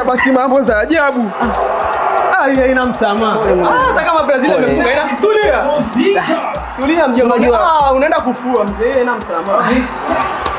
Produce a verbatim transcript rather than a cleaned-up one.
acha basi mambo za ajabu. Ah, hii ina msamaha. Ah, hata kama Brazil imefunga ina tulia. Tulia mjomba. Ah, unaenda kufua mzee, ina msamaha.